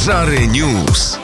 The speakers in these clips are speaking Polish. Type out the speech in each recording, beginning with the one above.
Żary News.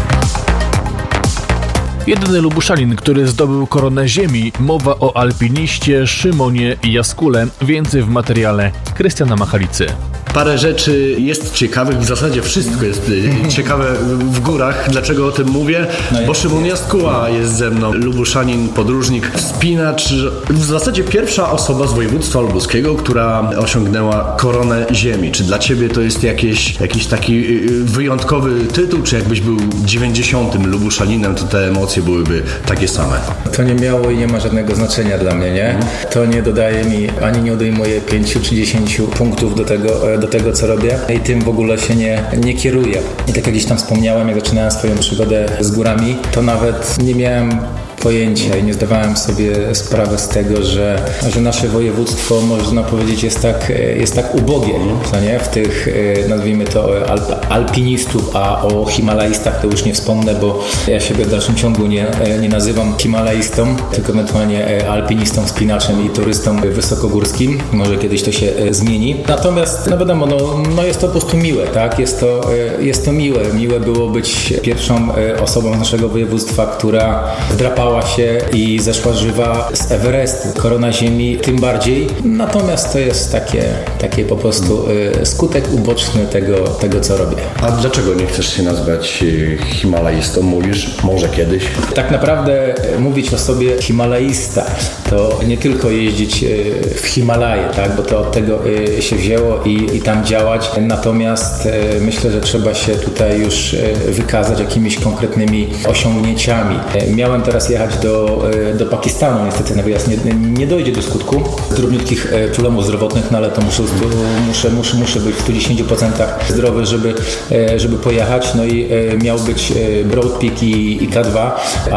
Jedyny Lubuszanin, który zdobył koronę ziemi, mowa o alpiniście Szymonie Jaskule. Więcej w materiale Krystiana Machalicy. Parę rzeczy jest ciekawych, w zasadzie wszystko jest ciekawe w górach. Dlaczego o tym mówię? Bo Szymon Jaskula jest ze mną, Lubuszanin, podróżnik, wspinacz. W zasadzie pierwsza osoba z województwa lubuskiego, która osiągnęła koronę ziemi. Czy dla Ciebie to jest jakiś taki wyjątkowy tytuł, czy jakbyś był 90. Lubuszaninem, to te emocje byłyby takie same? To nie miało i nie ma żadnego znaczenia dla mnie, nie? To nie dodaje mi, ani nie odejmuje 5 czy 10 punktów do tego, co robię i tym w ogóle się nie kieruję. I tak jak gdzieś tam wspomniałem, jak zaczynałem swoją przygodę z górami, to nawet nie miałem pojęcia i nie zdawałem sobie sprawy z tego, że nasze województwo, można powiedzieć, jest tak ubogie, co nie? W tych, nazwijmy to, alpinistów, a o himalaistach to już nie wspomnę, bo ja siebie w dalszym ciągu nie nazywam himalaistą, tylko ewentualnie alpinistą, wspinaczem i turystą wysokogórskim. Może kiedyś to się zmieni. Natomiast, no wiadomo, no jest to po prostu miłe, tak? Jest to miłe. Miłe było być pierwszą osobą z naszego województwa, która wdrapała się i zeszła żywa z Everestu. Korona ziemi tym bardziej. Natomiast to jest takie po prostu skutek uboczny tego, co robię. A dlaczego nie chcesz się nazwać himalaistą? Mówisz, może kiedyś? Tak naprawdę mówić o sobie himalaista to nie tylko jeździć w Himalaje, tak? Bo to od tego się wzięło i tam działać. Natomiast myślę, że trzeba się tutaj już wykazać jakimiś konkretnymi osiągnięciami. Miałem teraz jechać do Pakistanu. Niestety na wyjazd nie dojdzie do skutku z drobniutkich problemów zdrowotnych, no ale to muszę być w 110% zdrowy, żeby pojechać. No i miał być Broad Peak i K2,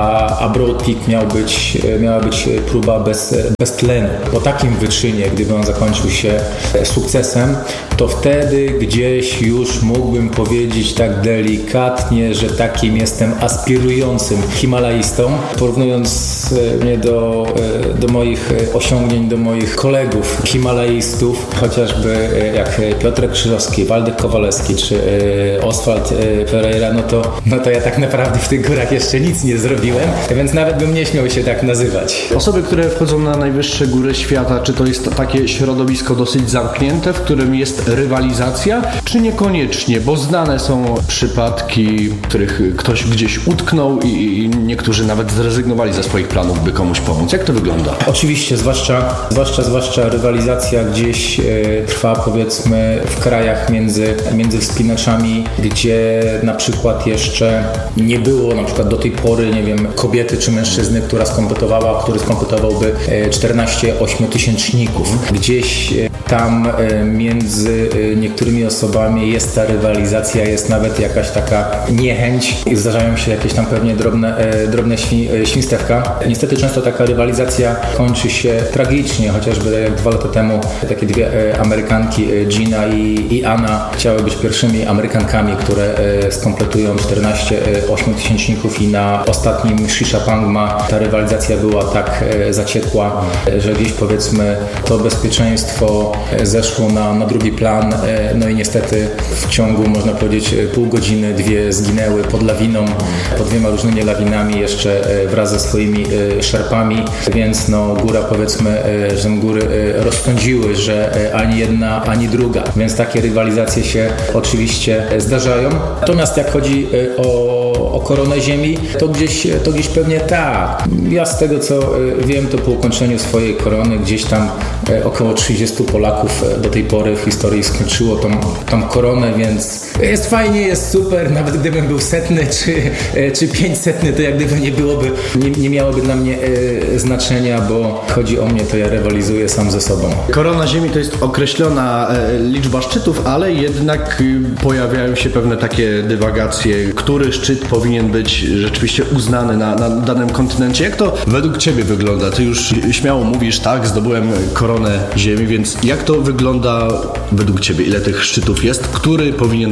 a Broad Peak miała być próba bez tlenu. Po takim wyczynie, gdyby on zakończył się sukcesem, to wtedy gdzieś już mógłbym powiedzieć tak delikatnie, że takim jestem aspirującym himalaistą. Porównując mnie do moich osiągnięć, do moich kolegów himalaistów, chociażby jak Piotrek Krzyżowski, Waldek Kowalewski czy Oswald Pereira, no to ja tak naprawdę w tych górach jeszcze nic nie zrobiłem, więc nawet bym nie śmiał się tak nazywać. Osoby, które wchodzą na najwyższe góry świata, czy to jest takie środowisko dosyć zamknięte, w którym jest rywalizacja, czy niekoniecznie? Bo znane są przypadki, w których ktoś gdzieś utknął i niektórzy nawet zrezygnowali ze swoich planów, by komuś pomóc. Jak to wygląda? Oczywiście, zwłaszcza rywalizacja gdzieś trwa, powiedzmy, w krajach między wspinaczami, gdzie na przykład jeszcze nie było na przykład do tej pory, nie wiem, kobiety czy mężczyzny, który skompletowałby 14 ośmiotysięczników. Gdzieś tam między niektórymi osobami jest ta rywalizacja, jest nawet jakaś taka niechęć i zdarzają się jakieś tam pewnie drobne świństewka. Niestety często taka rywalizacja kończy się tragicznie, chociażby jak 2 lata temu takie dwie Amerykanki, Gina i Anna, chciały być pierwszymi Amerykankami, które skompletują 14 ośmiotysięczników i na ostatnim Shisha Pangma ta rywalizacja była tak zaciekła, że gdzieś powiedzmy to bezpieczeństwo zeszło na drugi plan, no i niestety w ciągu, można powiedzieć, pół godziny 2 zginęły pod lawiną, pod 2 różnymi lawinami jeszcze wraz ze swoimi szerpami, więc no góra, powiedzmy, że góry rozpędziły, że ani jedna, ani druga, więc takie rywalizacje się oczywiście zdarzają. Natomiast jak chodzi o koronę ziemi, to gdzieś pewnie tak. Ja z tego co wiem, to po ukończeniu swojej korony gdzieś tam około 30 Polaków do tej pory w historii skończyło tą koronę, więc jest fajnie, jest super, nawet gdybym był 100 czy 500, to jak gdyby nie miałoby dla mnie znaczenia, bo chodzi o mnie, to ja rywalizuję sam ze sobą. Korona ziemi to jest określona liczba szczytów, ale jednak pojawiają się pewne takie dywagacje, który szczyt powinien być rzeczywiście uznany na danym kontynencie. Jak to według Ciebie wygląda? Ty już śmiało mówisz, tak, zdobyłem koronę ziemi, więc jak to wygląda według Ciebie? Ile tych szczytów jest? Który powinien być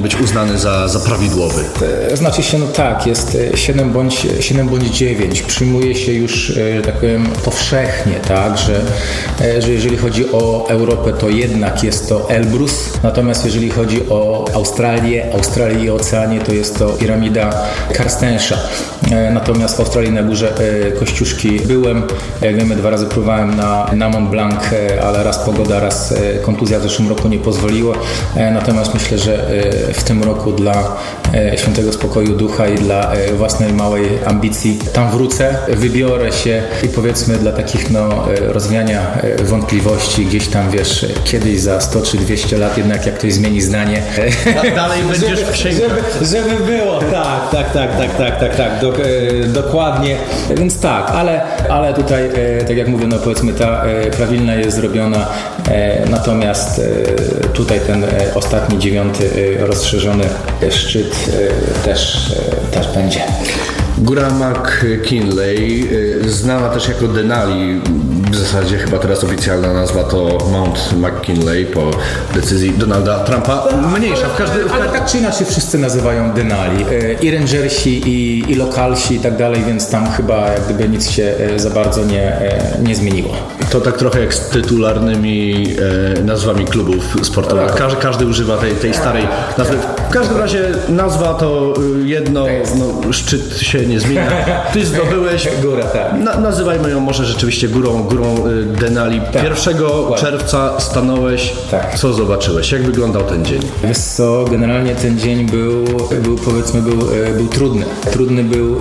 być uznany za prawidłowy? Znaczy się, no tak, jest 7 bądź 9. Przyjmuje się już, że tak powiem, powszechnie, tak, że jeżeli chodzi o Europę, to jednak jest to Elbrus, natomiast jeżeli chodzi o Australię i Oceanię, to jest to piramida Carstensza. Natomiast w Australii na górze Kościuszki byłem, jak wiemy 2 razy próbowałem na Mont Blanc, ale raz pogoda, raz kontuzja w zeszłym roku nie pozwoliło. Natomiast myślę, że w tym roku dla świętego spokoju ducha i dla własnej małej ambicji tam wrócę, wybiorę się i powiedzmy dla takich rozwiania wątpliwości gdzieś tam, wiesz, kiedyś za 100 czy 200 lat jednak jak ktoś zmieni zdanie. Dalej będziesz w księgach. Żeby było, tak, dokładnie. Więc tak, ale tutaj, tak jak mówię, powiedzmy ta prawilna jest zrobiona, natomiast tutaj ten ostatni 9 rozszerzony szczyt też będzie. Góra McKinley, znana też jako Denali, w zasadzie chyba teraz oficjalna nazwa to Mount McKinley po decyzji Donalda Trumpa. Mniejsza, ale tak czy inaczej wszyscy nazywają Denali. I rangersi, i lokalsi i tak dalej, więc tam chyba jak gdyby nic się za bardzo nie zmieniło. To tak trochę jak z tytularnymi nazwami klubów sportowych. Każdy używa tej starej nazwy. W każdym razie nazwa to jedno, szczyt się nie zmienia. Ty zdobyłeś górę, tak. Nazywajmy ją może rzeczywiście górą Denali. Tak. 1 czerwca stanąłeś. Tak. Co zobaczyłeś? Jak wyglądał ten dzień? Wiesz co, generalnie ten dzień był trudny. Trudny był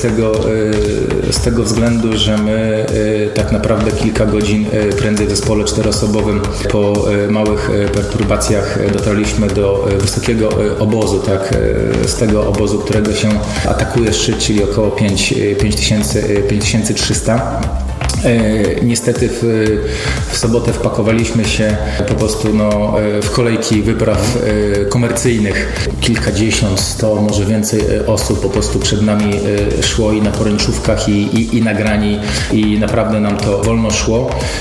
z tego względu, że my tak naprawdę kilka godzin prędzej w zespole 4-osobowym po małych perturbacjach dotarliśmy do wysokiego obozu, tak, z tego obozu, którego się atakuje szczyt, czyli około 5300. Niestety w sobotę wpakowaliśmy się po prostu w kolejki wypraw komercyjnych. Kilkadziesiąt, 100, może więcej osób po prostu przed nami szło i na poręczówkach i na grani i naprawdę nam to wolno szło.